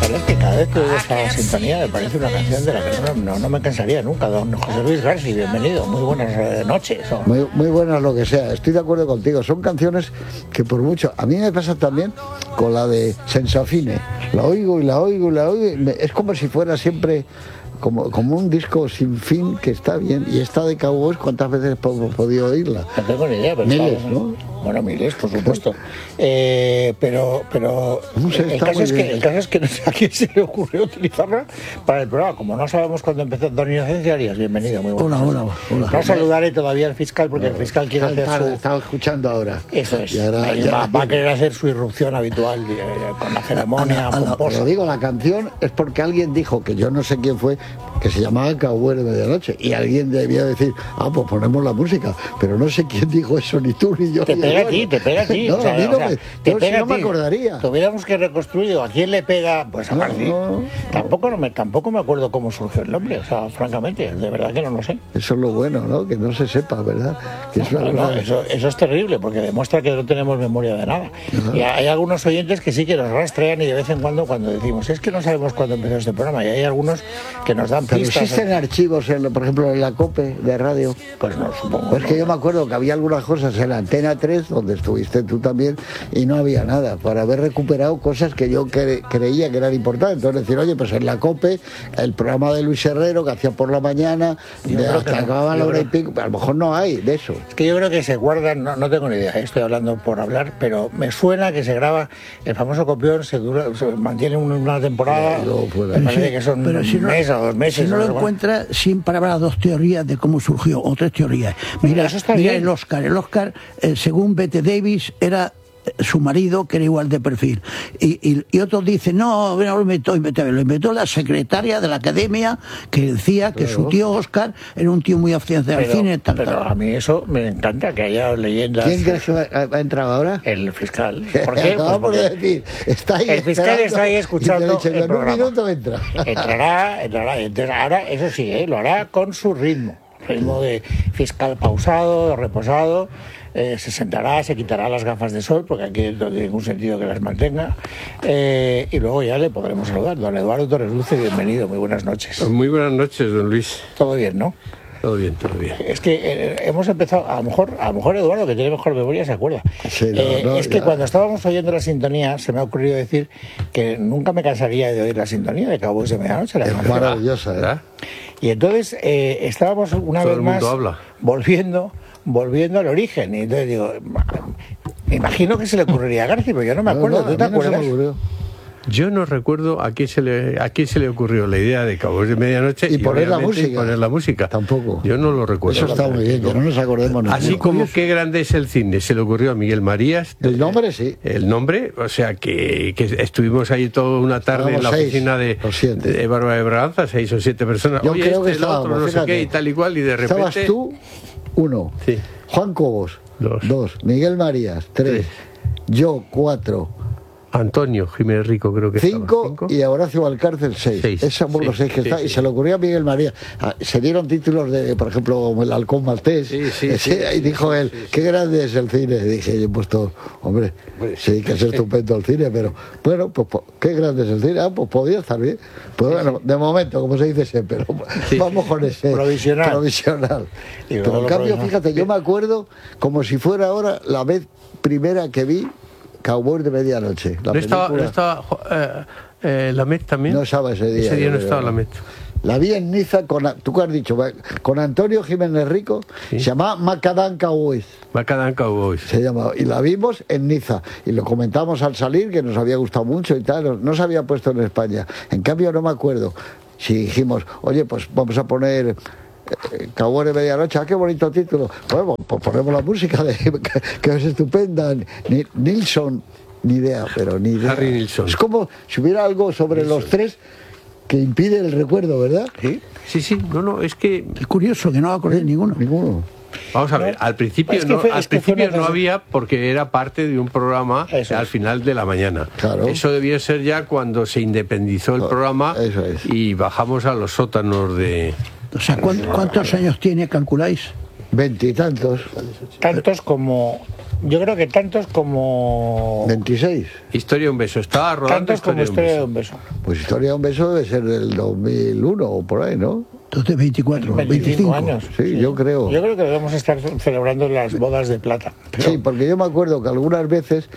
verdad es que cada vez que oigo esta sintonía me parece una canción de la que no me cansaría nunca. Don José Luis García, bienvenido, muy buenas noches. Muy buenas lo que sea, estoy de acuerdo contigo. Son canciones que por mucho, a mí me pasa también con la de Sensafine, la oigo y la oigo y la oigo, es como si fuera siempre como un disco sin fin que está bien. Y esta de Cowboys, ¿cuántas veces he podido oírla? No tengo ni idea, pero miles, ¿no? Bueno, miles, por supuesto. Pero no sé, el caso es que no sé a quién se le ocurrió utilizarla para el programa. Como no sabemos cuándo empezó. Don Inocencio Arias, bienvenido, muy bueno. Hola. No saludaré todavía al fiscal porque el fiscal quiere hacer su... Estaba escuchando ahora. Eso es. Va a querer hacer su irrupción habitual con la ceremonia pomposa. Lo digo, la canción es porque alguien dijo, que yo no sé quién fue, que se llamaba Cowboy de Medianoche, y alguien debía decir, pues ponemos la música, pero no sé quién dijo eso, ni tú ni yo. Te pega a ti. No, no me acordaría. Tuviéramos que reconstruir, ¿a quién le pega? Pues a Martí. Tampoco me acuerdo cómo surgió el nombre, o sea, francamente, de verdad que no lo sé. Eso es lo bueno, ¿no? Que no se sepa, ¿verdad? Que eso es terrible, porque demuestra que no tenemos memoria de nada. Y hay algunos oyentes que sí que nos rastrean y de vez en cuando decimos, es que no sabemos cuándo empezó este programa, y hay algunos que nos dan pistas. ¿Pero existen archivos, por ejemplo, en la COPE de radio? Pues no, supongo. Pues que yo me acuerdo que había algunas cosas en la Antena 3, donde estuviste tú también, y no había nada, para haber recuperado cosas que yo creía que eran importantes. Entonces decir, oye, pues en la COPE, el programa de Luis Herrero, que hacía por la mañana, hasta acababa la hora y pico, a lo mejor no hay de eso. Es que yo creo que se guardan, no tengo ni idea, estoy hablando por hablar, pero me suena que se graba el famoso copión, se mantiene una temporada, me parece que son un mes o 2 meses. Si no lo encuentra, siempre habrá 2 teorías de cómo surgió, o 3 teorías. Mira el Oscar, según Bette Davis, era su marido, que era igual de perfil, y otros dicen, no lo inventó la secretaria de la academia, que decía que su tío Oscar era un tío muy aficionado al cine. Pero a mí eso me encanta, que haya leyendas. ¿Quién crees que ha entrado ahora? El fiscal. ¿Por qué? Pues decir, está ahí, el fiscal está ahí escuchando el programa. En un minuto entra. Entrará. Entonces, ahora, eso sí, lo hará con su ritmo de fiscal pausado, reposado. Se sentará, se quitará las gafas de sol, porque aquí no tiene ningún sentido que las mantenga, y luego ya le podremos saludar. Don Eduardo Torres Luce, bienvenido, muy buenas noches. Muy buenas noches, don Luis. Todo bien, ¿no? Todo bien. Es que hemos empezado, a lo mejor Eduardo, que tiene mejor memoria, se acuerda. Sí, que cuando estábamos oyendo la sintonía, se me ha ocurrido decir que nunca me cansaría de oír la sintonía de Cowboys de Medianoche. Es maravillosa, ¿verdad? Y entonces estábamos una vez más volviendo al origen, y entonces digo, me imagino que se le ocurriría a García, pero yo no me acuerdo. ¿Tú te acuerdas? Yo no recuerdo a quién se le ocurrió la idea de Cowboys de Medianoche y poner la música. Tampoco. Yo no lo recuerdo. Eso está muy bien, que no nos acordemos nada. Así como qué grande es el cine, se le ocurrió a Miguel Marías. El nombre, sí. El nombre, o sea que estuvimos ahí toda una tarde en la oficina de Bárbara de Braganza, 6 o 7 personas. Yo creo que estábamos, otro, no sé qué, y tal y cual, y de repente... Estabas tú, 1. Sí. Juan Cobos, 2. Miguel Marías, 3. Yo, 4. Antonio Jiménez Rico, creo que 5, y Horacio Valcárcel, 6. Esos somos los 6 que está. Y se le ocurrió a Miguel María. Se dieron títulos de, por ejemplo, El Halcón Maltés. Y dijo él, qué grande es el cine. Y dije, yo he puesto, hombre, sí que es estupendo el cine, pero bueno, pues qué grande es el cine. Pues podía estar bien. Pues bueno, de momento, como se dice siempre, vamos con ese provisional. Pero en cambio, fíjate, yo me acuerdo como si fuera ahora la vez primera que vi Cowboys de Medianoche. ¿No estaba Lamet también? No estaba ese día. Ese día no estaba Lamet. La vi en Niza tú que has dicho, con Antonio Jiménez Rico, se llamaba Macadam Cowboys. Macadam Cowboys. Se llamaba. Y la vimos en Niza. Y lo comentamos al salir, que nos había gustado mucho y tal. No se había puesto en España. En cambio, no me acuerdo si dijimos, oye, pues vamos a poner... Cowboys de Medianoche, qué bonito título. Bueno, pues ponemos la música que es estupenda. Nilsson, ni idea. Harry Nilsson. Es como si hubiera algo sobre los 3 que impide el recuerdo, ¿verdad? Sí. No, es que es curioso que no acordé ninguno. Vamos a ver, al principio no había, porque era parte de un programa al final de la mañana. Claro. Eso debió ser ya cuando se independizó el programa y bajamos a los sótanos de... O sea, ¿cuántos años tiene, calculáis? 20 y tantos. Tantos como Yo creo que tantos como... 26. Historia de un beso. Estaba rodando tantos como Historia de un beso. Pues Historia de un beso debe ser del 2001 o por ahí, ¿no? Entonces 24, 25 años. Sí, yo creo. Yo creo que debemos estar celebrando las bodas de plata. Pero... Sí, porque yo me acuerdo que algunas veces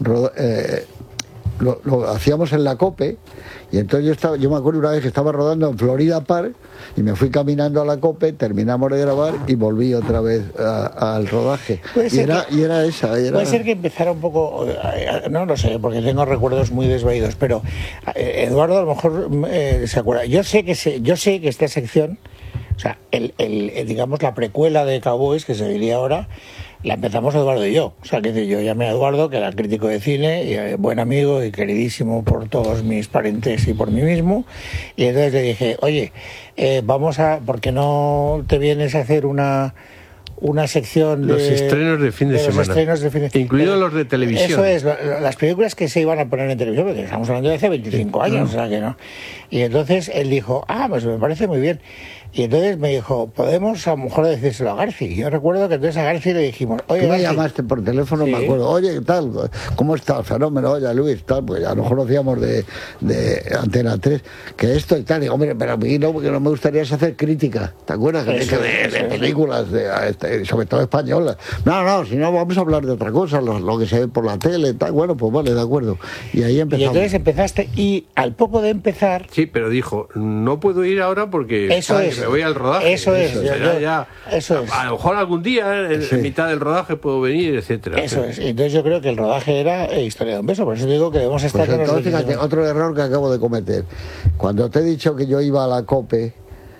lo hacíamos en la COPE, y entonces yo me acuerdo una vez que estaba rodando en Florida Park y me fui caminando a la COPE, terminamos de grabar y volví otra vez al rodaje. Y era esa. Puede ser que empezara un poco, no lo sé, porque tengo recuerdos muy desvaídos, pero Eduardo a lo mejor se acuerda. Yo sé que esta sección, o sea, digamos la precuela de Cowboys, que se diría ahora, la empezamos Eduardo y yo. O sea, que yo llamé a Eduardo, que era crítico de cine, y buen amigo y queridísimo por todos mis parientes y por mí mismo. Y entonces le dije, oye, ¿por qué no te vienes a hacer una sección de... Los estrenos de fin de semana. Incluidos los de televisión. Eso es, las películas que se iban a poner en televisión, porque estamos hablando de hace 25 años, o sea que no. Y entonces él dijo, pues me parece muy bien. Y entonces me dijo, podemos a lo mejor decírselo a Garci. Y yo recuerdo que entonces a Garci le dijimos, oye, tú me llamaste por teléfono, sí. Me acuerdo, oye, ¿qué tal? ¿Cómo está el fenómeno? Oye, Luis, tal, pues ya nos conocíamos de Antena 3, que esto y tal. Y digo, hombre, pero a mí no, porque no me gustaría hacer crítica, ¿te acuerdas? De películas, sobre todo españolas. No, si no vamos a hablar de otra cosa, lo que se ve por la tele, tal. Bueno, pues vale, de acuerdo. Y ahí empezamos. Y entonces empezaste, y al poco de empezar... Sí, pero dijo, no puedo ir ahora porque... Eso es. Me voy al rodaje. Eso es. A lo mejor algún día, en mitad del rodaje, puedo venir, etcétera. Eso es. Entonces yo creo que el rodaje era Historia de un beso. Por eso digo que debemos estar... Pues entonces, fíjate, otro error que acabo de cometer. Cuando te he dicho que yo iba a la COPE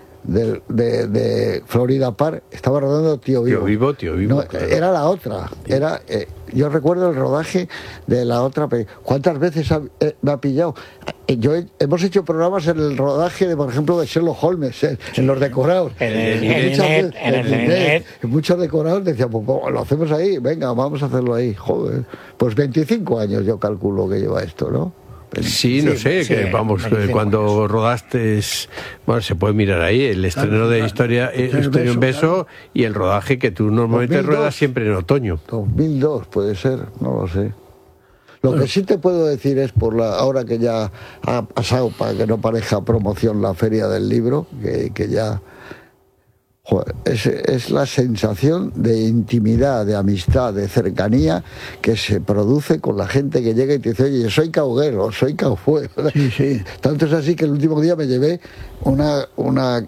de Florida Park, estaba rodando Tío Vivo. Tío Vivo. No, claro. Era la otra. Era... yo recuerdo el rodaje de la otra película. ¿Cuántas veces me ha pillado? Hemos hecho programas en el rodaje de, por ejemplo, de Sherlock Holmes, en los decorados. En el net. Muchos decorados decían, pues lo hacemos ahí, venga, vamos a hacerlo ahí. Joder. Pues 25 años yo calculo que lleva esto, ¿no? Sí, no sé, que vamos, cuando rodaste, bueno, se puede mirar ahí el estreno de Historia un beso, y el rodaje que tú normalmente 2002, ruedas siempre en otoño. 2002 puede ser, no lo sé. Lo que sí te puedo decir es, ahora que ya ha pasado, para que no parezca promoción, la Feria del Libro, que ya... Joder, es la sensación de intimidad, de amistad, de cercanía que se produce con la gente que llega y te dice, oye, soy cauguero, soy cowboy. Sí. Tanto es así que el último día me llevé una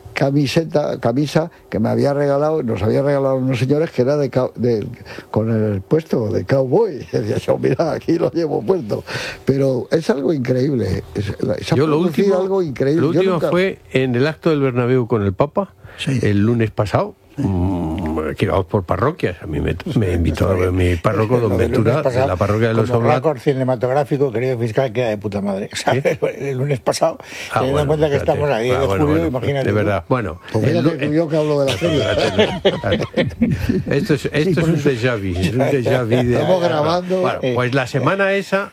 camisa que me había regalado, nos había regalado unos señores, que era con el puesto de cowboy. Y decía yo, mira, aquí lo llevo puesto. Pero es algo increíble. Lo último fue en el acto del Bernabéu con el Papa. Sí. El lunes pasado, que íbamos por parroquias. A mí me invitó mi párroco, don Ventura, de la parroquia de los Oblatos. El récord cinematográfico, querido fiscal, queda de puta madre. ¿Sabes? El lunes pasado, teniendo en cuenta que estamos a 10 de julio, imagínate. De verdad, bueno. Pues yo que hablo de la feria. Esto es un déjà vu. Es un déjà vu. Estamos grabando. Bueno, pues la semana esa,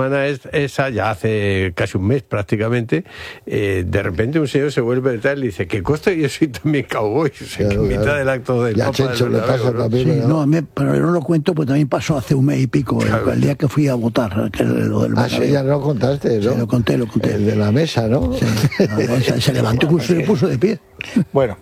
ya hace casi un mes prácticamente, de repente un señor se vuelve a tal y dice, ¿qué costa? Yo soy también cowboy. En mitad del acto del Papa. Checho le pasa también. Sí, no, pero no lo cuento, pues también pasó hace un mes y pico, claro. El día que fui a votar, que lo del sí, ya lo contaste, ¿no? Sí, lo conté. El de la mesa, ¿no? Sí, se levantó y se puso de pie. Bueno,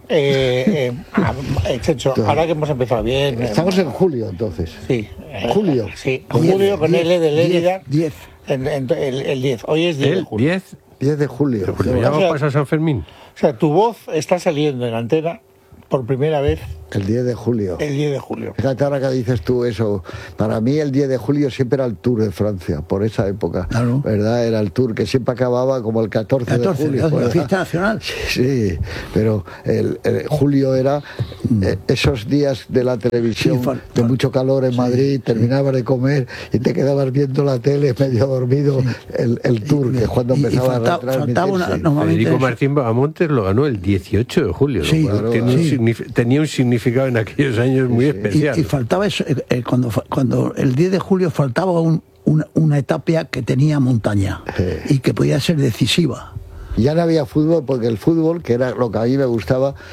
Checho, ahora que hemos empezado bien... Estamos en julio, entonces. Sí. Julio. Sí, julio con L de Lérida. 10. El 10. Hoy es 10 de julio. 10 de julio. Ya vamos a pasar San Fermín. O sea, tu voz está saliendo en la antena por primera vez. El 10 de julio. El 10 de julio. Fíjate ahora que dices tú eso. Para mí el 10 de julio siempre era el Tour de Francia, por esa época. Claro. ¿Verdad? Era el Tour que siempre acababa como el 14 de julio. La fiesta nacional. Sí, pero el julio era esos días de la televisión, de mucho calor en Madrid, terminabas de comer y te quedabas viendo la tele medio dormido, el Tour, que cuando empezaba a retransmitirse. Federico Martín Bahamontes lo ganó el 18 de julio. Sí, claro, tenía un significado en aquellos años muy especial. Y faltaba eso, cuando el 10 de julio faltaba una etapa que tenía montaña y que podía ser decisiva. Ya no había fútbol, porque el fútbol, que era lo que a mí me gustaba,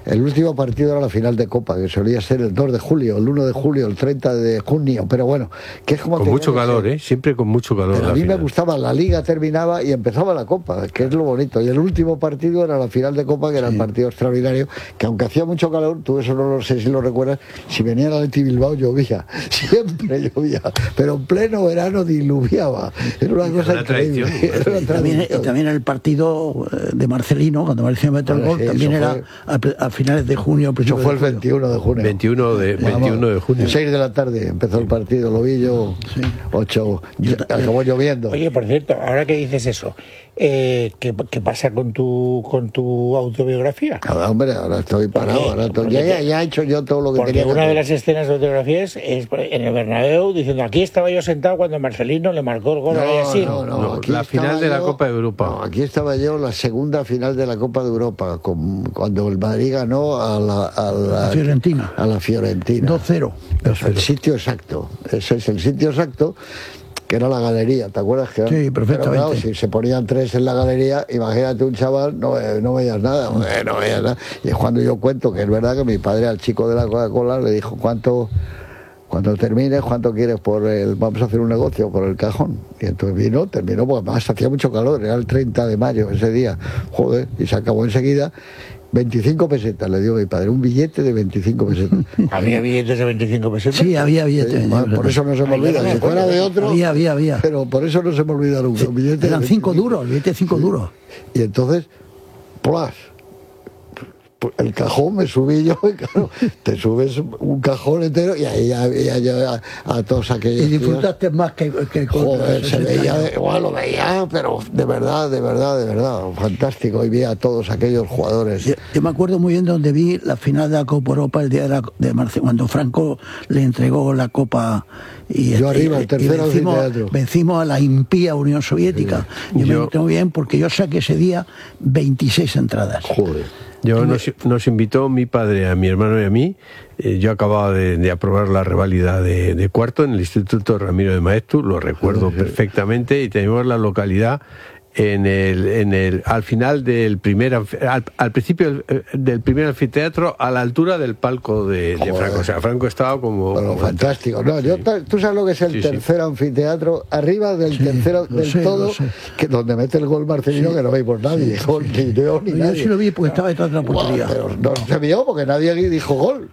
El último partido era la final de Copa, que solía ser el 2 de julio, el 1 de julio, el 30 de junio, pero bueno, que es como... Con mucho calor, siempre con mucho calor. Pero a mí me gustaba, la Liga terminaba y empezaba la Copa, que es lo bonito, y el último partido era la final de Copa, que era el partido extraordinario, que aunque hacía mucho calor, tú eso no lo sé si lo recuerdas, si venía el Athletic Bilbao llovía, siempre llovía, pero en pleno verano diluviaba, era una cosa increíble. También el partido de Marcelino, cuando Marcelino metió el gol, también era a finales de junio. Eso fue el 21 de junio. 21 de junio. 6 de la tarde empezó el partido, lo vi yo, 8, acabó lloviendo. Oye, por cierto, ahora que dices eso, ¿qué pasa con tu autobiografía? Nada, hombre, ahora estoy parado, ya he hecho yo todo lo que porque tenía que una hacer. de las escenas de autobiografías es en el Bernabéu diciendo, aquí estaba yo sentado cuando Marcelino le marcó el gol a Yasin. No, la final de la Copa de Europa. No, aquí estaba yo, la segunda final de la Copa de Europa, cuando el Madrid ganó a la Fiorentina. A la Fiorentina. 2-0. El sitio exacto. Ese es el sitio exacto, que era la galería, ¿te acuerdas? Sí, perfectamente. Pero claro, si se ponían 3 en la galería, imagínate un chaval, no veías nada, no veías nada. Y es cuando yo cuento que es verdad que mi padre al chico de la Coca-Cola le dijo, cuando termines, ¿cuánto quieres vamos a hacer un negocio por el cajón? Y entonces terminó, porque además hacía mucho calor, era el 30 de mayo ese día, joder, y se acabó enseguida. 25 pesetas, le dio mi padre, un billete de 25 pesetas. ¿Había billetes de 25 pesetas? Sí, había billetes. Sí, por eso no se me olvida, si fuera de otro... Había. Pero por eso no se me olvida nunca. Un billete eran 5 duros, el billete de 5 duros. Y entonces, ¡plas! El cajón me subí yo, y claro, te subes un cajón entero y ahí ya a todos aquellos. Y disfrutaste más que joder, se veía, lo veía, pero de verdad, fantástico. Y vi a todos aquellos jugadores. Yo me acuerdo muy bien de donde vi la final de la Copa Europa el día de marzo, cuando Franco le entregó la Copa. Y yo arriba, el tercero anfiteatro. Vencimos a la impía Unión Soviética. Sí. Yo me enteré muy bien porque yo saqué ese día 26 entradas. Joder. Nos invitó mi padre, a mi hermano y a mí. Yo acababa de aprobar la reválida de cuarto en el Instituto Ramiro de Maeztu, lo recuerdo perfectamente, y teníamos la localidad al final del al principio del primer anfiteatro, a la altura del palco de Franco. O sea, Franco estaba como fantástico. No, tú sabes lo que es el tercer anfiteatro, arriba del tercero del todo, que donde mete el gol Marcelino, que no veis nadie, ni yo ni nadie. Yo sí lo vi porque estaba detrás de la portería. Pero no se vio porque nadie dijo gol.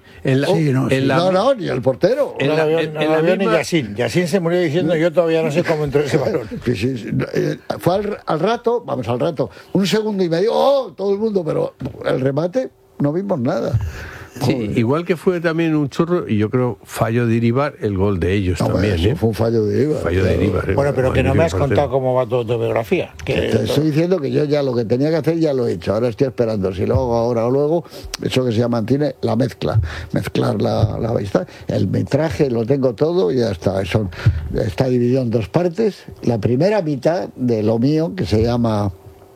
No, ni el portero. No la vio ni Yasin. Yasin se murió diciendo, yo todavía no sé cómo entró ese balón. Fue al rato, un segundo y medio, todo el mundo, pero el remate no vimos nada. Sí, igual que fue también un churro, y yo creo fallo de Iríbar, el gol de ellos también. Fue un fallo de Iríbar. Bueno, pero que no me has contado cómo va tu autobiografía. Te estoy diciendo que yo ya lo que tenía que hacer ya lo he hecho. Ahora estoy esperando, si lo hago ahora o luego, eso que se llama tiene la mezclar la vista. El metraje lo tengo todo y ya está. Está dividido en 2 partes. La primera mitad de lo mío, que se llama,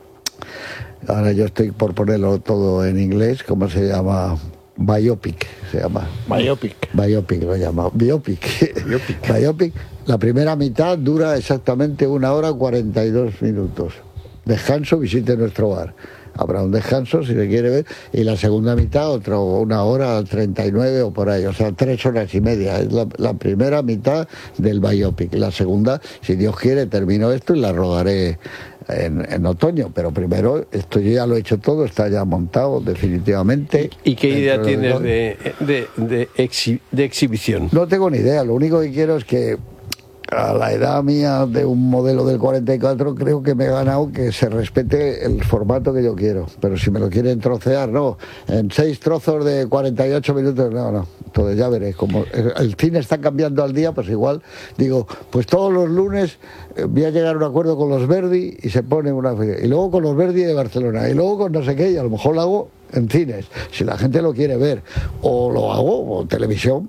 ahora yo estoy por ponerlo todo en inglés, ¿cómo se llama? Biopic se llama. Biopic lo llama. Biopic. La primera mitad dura exactamente 1 hora 42 minutos. Descanso, visite nuestro bar. Habrá un descanso si le quiere ver. Y la segunda mitad, 1 hora 39 o por ahí. O sea, 3 horas y media. Es la primera mitad del biopic. La segunda, si Dios quiere, termino esto y la rodaré en otoño, pero primero esto yo ya lo he hecho todo, está ya montado definitivamente. ¿Y qué idea tienes de exhibición? No tengo ni idea, lo único que quiero es que a la edad mía de un modelo del 44 creo que me he ganado que se respete el formato que yo quiero, pero si me lo quieren trocear, no, en 6 trozos de 48 minutos, no, entonces ya veré, como el cine está cambiando al día, pues igual digo, pues todos los lunes voy a llegar a un acuerdo con los Verdi y se pone una, y luego con los Verdi de Barcelona, y luego con no sé qué, y a lo mejor lo hago en cines, si la gente lo quiere ver, o lo hago, o televisión,